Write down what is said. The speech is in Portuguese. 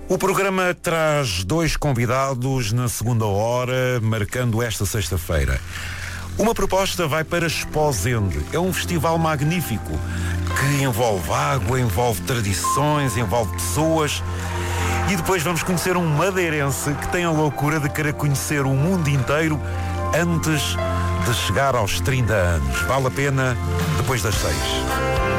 O programa traz 2 convidados na segunda hora, marcando esta sexta-feira. Uma proposta vai para Esposende. É um festival magnífico que envolve água, envolve tradições, envolve pessoas. E depois vamos conhecer um madeirense que tem a loucura de querer conhecer o mundo inteiro antes de chegar aos 30 anos. Vale a pena depois das 6.